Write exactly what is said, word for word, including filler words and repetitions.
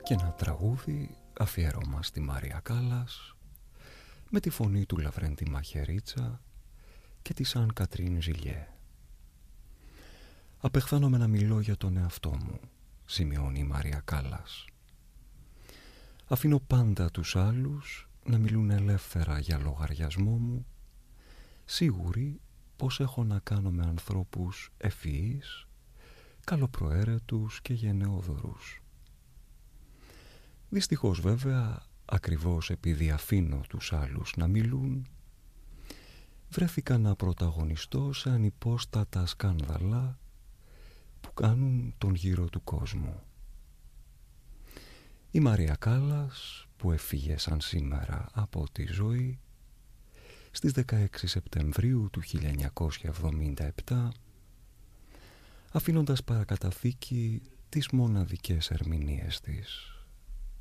και ένα τραγούδι αφιέρωμα στη Μάρια Κάλλας με τη φωνή του Λαβρέντη Μαχαιρίτσα και της Αν Κατρίν Ζιλιέ. «Απεχθάνομαι να μιλώ για τον εαυτό μου», σημειώνει η Μάρια Κάλλας. «Αφήνω πάντα τους άλλους να μιλούν ελεύθερα για λογαριασμό μου, σίγουροι πως έχω να κάνω με ανθρώπους ευφυείς, καλοπροαίρετους και γενναιόδωρους. Δυστυχώς βέβαια, ακριβώς επειδή αφήνω τους άλλους να μιλούν, βρέθηκα να πρωταγωνιστώ σε ανυπόστατα σκάνδαλα που κάνουν τον γύρο του κόσμου». Η Μάρια Κάλλας, που έφυγε σαν σήμερα από τη ζωή στις δεκαέξι Σεπτεμβρίου του χίλια εννιακόσια εβδομήντα επτά, αφήνοντας παρακαταθήκη τις μοναδικές ερμηνείες της.